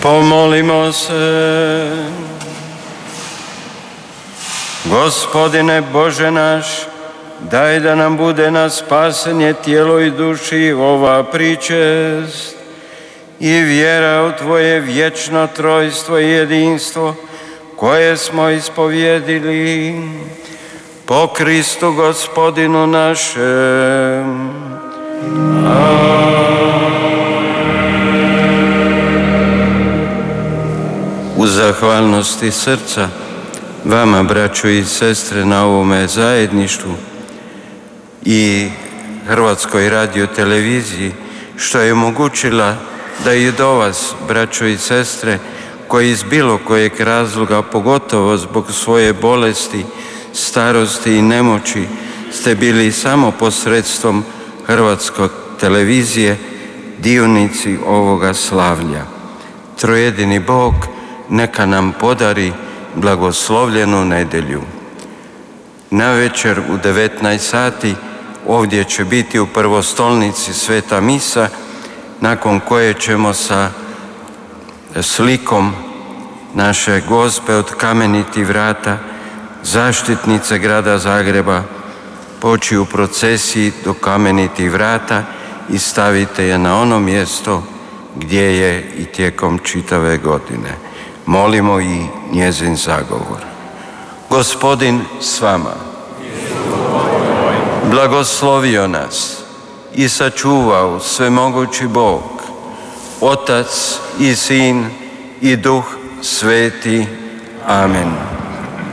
Pomolimo se. Gospodine Bože naš, daj da nam bude na spasenje tijelo i duši ova pričest i vjera u Tvoje vječno trojstvo i jedinstvo koje smo ispovjedili po Kristu Gospodinu našem. U zahvalnosti srca vama, braćo i sestre, na ovome zajedništvu i Hrvatskoj radioteleviziji što je omogućila da i do vas, braćo i sestre, koji iz bilo kojeg razloga, pogotovo zbog svoje bolesti, starosti i nemoći, ste bili samo posredstvom Hrvatske televizije dionici ovoga slavlja. Trojedini Bog neka nam podari blagoslovljenu nedjelju. Navečer u 19 sati ovdje će biti u Prvostolnici sveta misa, nakon koje ćemo sa slikom naše Gospe od Kamenitih vrata, zaštitnice grada Zagreba, poći u procesiji do Kamenitih vrata i stavite je na ono mjesto gdje je i tijekom čitave godine. Molimo i njezin zagovor. Gospodin s vama. Blagoslovio nas i sačuvao svemogući Bog, Otac i Sin i Duh Sveti. Amen.